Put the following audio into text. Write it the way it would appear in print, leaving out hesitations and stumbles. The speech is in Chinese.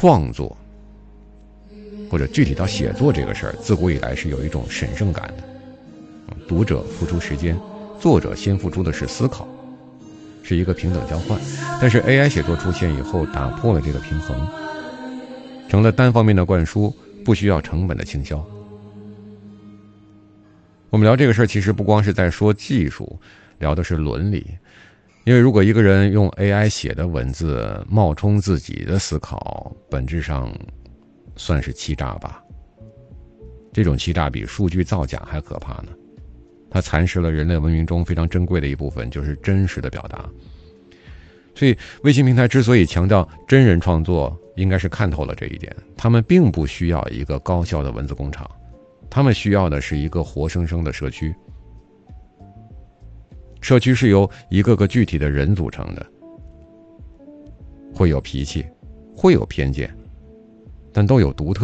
创作或者具体到写作这个事儿，自古以来是有一种神圣感的。读者付出时间，作者先付出的是思考，是一个平等交换。但是 AI 写作出现以后，打破了这个平衡，成了单方面的灌输，不需要成本的倾销。我们聊这个事儿，其实不光是在说技术，聊的是伦理。因为如果一个人用 AI 写的文字冒充自己的思考，本质上算是欺诈吧。这种欺诈比数据造假还可怕呢，它蚕食了人类文明中非常珍贵的一部分，就是真实的表达。所以微信平台之所以强调真人创作，应该是看透了这一点。他们并不需要一个高效的文字工厂，他们需要的是一个活生生的社区。社区是由一个个具体的人组成的，会有脾气，会有偏见，但都有独特